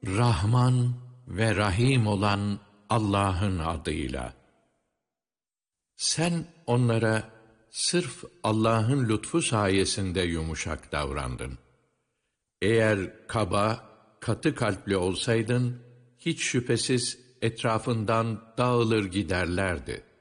Rahman ve Rahim olan Allah'ın adıyla. Sen onlara sırf Allah'ın lütfu sayesinde yumuşak davrandın. Eğer kaba, katı kalpli olsaydın, hiç şüphesiz etrafından dağılır giderlerdi.